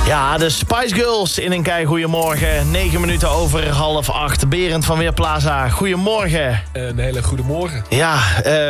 Ja, de Spice Girls in een kei. Goedemorgen. 9 minuten over 7:30. Berend van Weerplaza. Goedemorgen. Een hele goede morgen. Ja,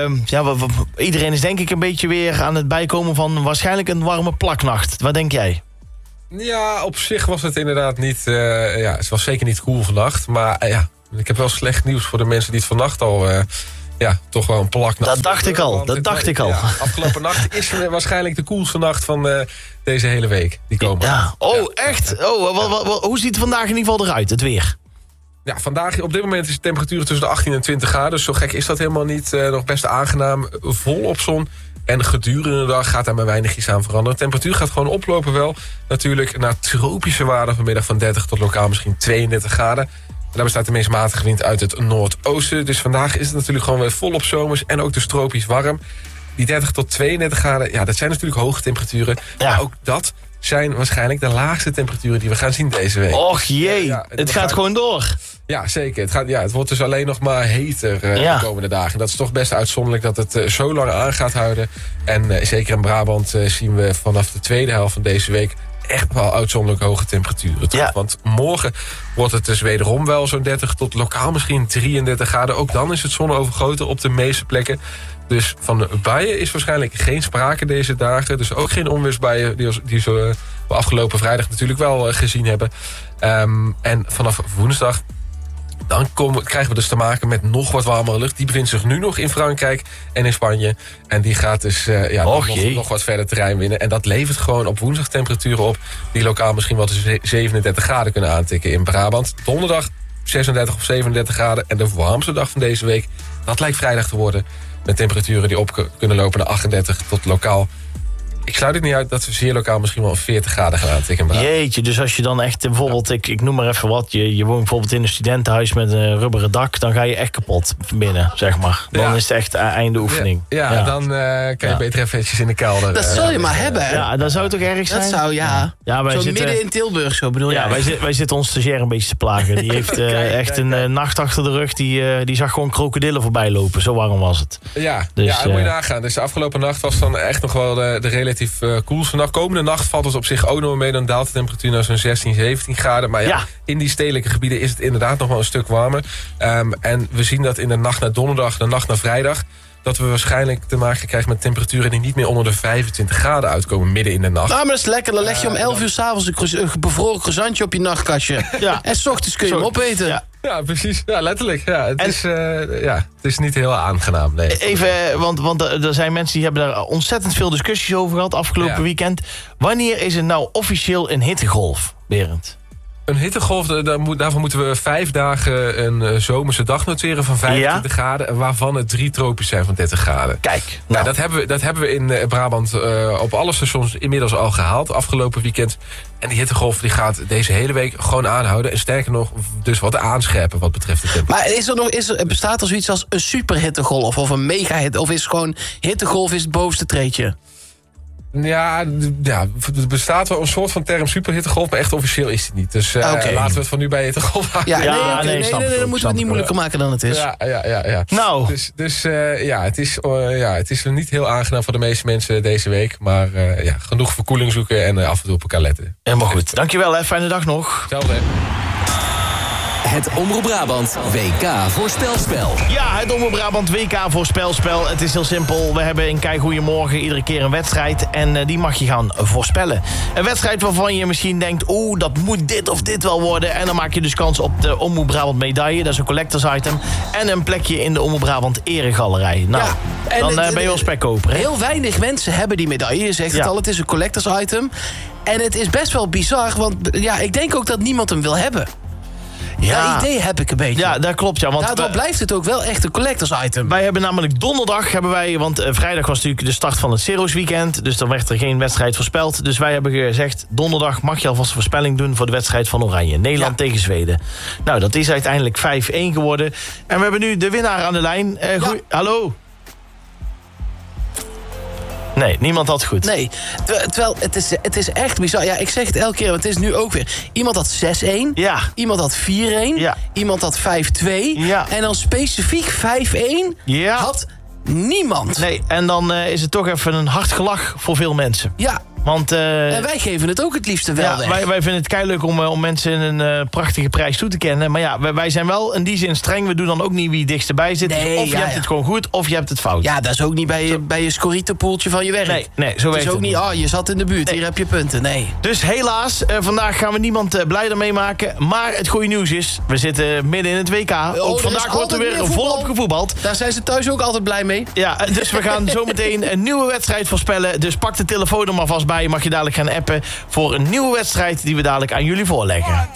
iedereen is denk ik een beetje weer aan het bijkomen van waarschijnlijk een warme plaknacht. Wat denk jij? Ja, op zich was het inderdaad niet... het was zeker niet koel vannacht. Maar ik heb wel slecht nieuws voor de mensen die het vannacht al... toch wel een plaknacht. Dat dacht ik al, afgelopen nacht is waarschijnlijk de koelste nacht van deze hele week. Die komen. Ja. Oh, echt? Hoe ziet het vandaag in ieder geval eruit, het weer? Ja, vandaag op dit moment is de temperatuur tussen de 18 en 20 graden. Dus zo gek is dat helemaal niet. Nog best aangenaam, volop zon. En gedurende de dag gaat daar maar weinig aan veranderen. De temperatuur gaat gewoon oplopen wel. Natuurlijk naar tropische waarden vanmiddag van 30 tot lokaal misschien 32 graden. En daar bestaat de meest matige wind uit het noordoosten. Dus vandaag is het natuurlijk gewoon weer volop zomers en ook dus tropisch warm. Die 30 tot 32 graden, ja, dat zijn natuurlijk hoge temperaturen. Ja. Maar ook dat zijn waarschijnlijk de laagste temperaturen die we gaan zien deze week. Och jee, het gaat gewoon door. Ja, zeker. Het wordt dus alleen nog maar heter de komende dagen. En dat is toch best uitzonderlijk dat het zo lang aan gaat houden. En zeker in Brabant zien we vanaf de tweede helft van deze week echt wel uitzonderlijk hoge temperaturen. Ja. Want morgen wordt het dus wederom wel zo'n 30 tot lokaal misschien 33 graden. Ook dan is het zonovergoten op de meeste plekken. Dus van buien is waarschijnlijk geen sprake deze dagen. Dus ook geen onweersbuien die we afgelopen vrijdag natuurlijk wel gezien hebben. En vanaf woensdag dan krijgen we dus te maken met nog wat warmere lucht. Die bevindt zich nu nog in Frankrijk en in Spanje. En die gaat dus nog wat verder terrein winnen. En dat levert gewoon op woensdag temperaturen op die lokaal misschien wel tussen 37 graden kunnen aantikken in Brabant. Donderdag 36 of 37 graden. En de warmste dag van deze week, dat lijkt vrijdag te worden. Met temperaturen die op kunnen lopen naar 38 tot lokaal. Ik sluit het niet uit dat we zeer lokaal misschien wel 40 graden gaan aantikken. Jeetje, dus als je dan echt bijvoorbeeld, ik noem maar even wat, je woont bijvoorbeeld in een studentenhuis met een rubberen dak, dan ga je echt kapot binnen, zeg maar. Dan is het echt einde oefening. Ja. Dan kan je beter eventjes in de kelder. Dat zal je maar hebben, hè? Ja, dat zou toch erg zijn? Dat zou, wij zitten midden in Tilburg, zo bedoel je? Ja, wij zitten ons stagiair een beetje te plagen. Die heeft een nacht achter de rug, die zag gewoon krokodillen voorbij lopen. Zo warm was het. Ja, dat moet je nagaan. Dus de afgelopen nacht was dan echt nog wel de relatief koelste nacht. Komende nacht valt het op zich ook nog mee. Dan daalt de temperatuur naar zo'n 16, 17 graden. Maar in die stedelijke gebieden is het inderdaad nog wel een stuk warmer. En we zien dat in de nacht naar donderdag, de nacht naar vrijdag, dat we waarschijnlijk te maken krijgen met temperaturen die niet meer onder de 25 graden uitkomen midden in de nacht. Nou, maar dat is lekker. Dan leg je om 11 uur 's avonds een bevroren croissantje op je nachtkastje. Ja. En 's ochtends kun je hem opeten. Ja, precies. Ja, letterlijk. Ja, het is niet heel aangenaam. Nee. Even, want er zijn mensen die hebben daar ontzettend veel discussies over gehad afgelopen weekend. Wanneer is het nou officieel een hittegolf, Berend? Een hittegolf, daarvoor moeten we 5 dagen een zomerse dag noteren van 25 graden. Waarvan het 3 tropisch zijn van 30 graden. Kijk. Nou, dat hebben we in Brabant op alle stations inmiddels al gehaald afgelopen weekend. En die hittegolf die gaat deze hele week gewoon aanhouden. En sterker nog, dus wat aanscherpen wat betreft de temperatuur. Maar bestaat er zoiets als een superhittegolf of een mega-hit? Of is gewoon hittegolf is het bovenste treedje? Ja, er bestaat wel een soort van term superhittegolf, maar echt officieel is het niet. Dus laten we het van nu bij hittegolf houden. Nee, dan moeten we het niet moeilijker maken dan het is. Ja. Nou. Het is niet heel aangenaam voor de meeste mensen deze week. Maar genoeg verkoeling zoeken en af en toe op elkaar letten. Helemaal goed. Dankjewel, hè. Fijne dag nog. Hetzelfde. Het Omroep Brabant WK voorspelspel. Ja, het Omroep Brabant WK voorspelspel. Het is heel simpel. We hebben in Kei Goeiemorgen iedere keer een wedstrijd. En die mag je gaan voorspellen. Een wedstrijd waarvan je misschien denkt, dat moet dit of dit wel worden. En dan maak je dus kans op de Omroep Brabant medaille. Dat is een collectors item. En een plekje in de Omroep Brabant eregalerij. Nou, dan ben je wel spekkoper. Heel weinig mensen hebben die medaille. Je zegt het al, het is een collectors item. En het is best wel bizar, want ik denk ook dat niemand hem wil hebben. Ja, dat idee heb ik een beetje. Ja, dat klopt, ja. Want daardoor blijft het ook wel echt een collectors item. Wij hebben namelijk donderdag, want vrijdag was natuurlijk de start van het Zero's weekend. Dus dan werd er geen wedstrijd voorspeld. Dus wij hebben gezegd, donderdag mag je alvast voorspelling doen voor de wedstrijd van Oranje. Nederland tegen Zweden. Nou, dat is uiteindelijk 5-1 geworden. En we hebben nu de winnaar aan de lijn. Hallo? Nee, niemand had goed. Nee, terwijl het is echt bizar. Ja, ik zeg het elke keer, want het is nu ook weer. Iemand had 6-1. Ja. Iemand had 4-1. Ja. Iemand had 5-2. Ja. En dan specifiek 5-1 had niemand. Nee, en dan is het toch even een hard gelach voor veel mensen. Ja. Want, en wij geven het ook het liefste wel weg. Wij vinden het keileuk om mensen een prachtige prijs toe te kennen. Maar ja, wij zijn wel in die zin streng. We doen dan ook niet wie het dichtst erbij zit. Nee, dus of je hebt het gewoon goed, of je hebt het fout. Ja, dat is ook niet bij je scorito-poeltje van je werk. Nee, zo werkt het het is ook niet, je zat in de buurt, hier heb je punten. Nee. Dus helaas, vandaag gaan we niemand blij ermee maken. Maar het goede nieuws is, we zitten midden in het WK. Ook vandaag wordt er weer volop gevoetbald. Daar zijn ze thuis ook altijd blij mee. Ja, dus we gaan zometeen een nieuwe wedstrijd voorspellen. Dus pak de telefoon er maar vast bij. Mag je dadelijk gaan appen voor een nieuwe wedstrijd die we dadelijk aan jullie voorleggen.